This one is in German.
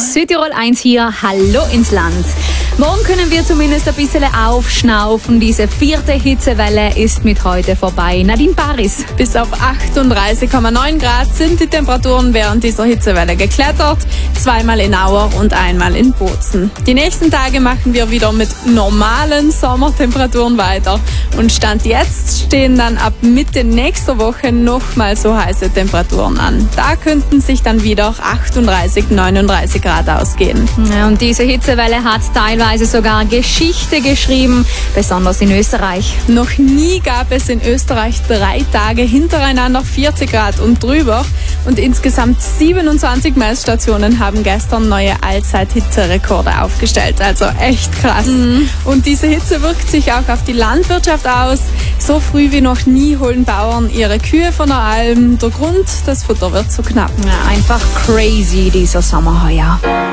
Südtirol 1 hier, hallo ins Land. Morgen können wir zumindest ein bisschen aufschnaufen. Diese 4. Hitzewelle ist mit heute vorbei. Nadine Paris. Bis auf 38,9 Grad sind die Temperaturen während dieser Hitzewelle geklettert. 2-mal in Auer und 1-mal in Bozen. Die nächsten Tage machen wir wieder mit normalen Sommertemperaturen weiter. Und Stand jetzt stehen dann ab Mitte nächster Woche nochmal so heiße Temperaturen an. Da könnten sich dann wieder 38, 39 Grad ausgehen. Ja, und diese Hitzewelle hat teilweise sogar Geschichte geschrieben, besonders in Österreich. Noch nie gab es in Österreich 3 Tage hintereinander 40 Grad und drüber. Und insgesamt 27 Messstationen haben gestern neue Allzeit-Hitzerekorde aufgestellt. Also echt krass. Und diese Hitze wirkt sich auch auf die Landwirtschaft aus. So früh wie noch nie holen Bauern ihre Kühe von der Alm. Der Grund, das Futter wird zu knapp. Ja, einfach crazy dieser Sommer heuer.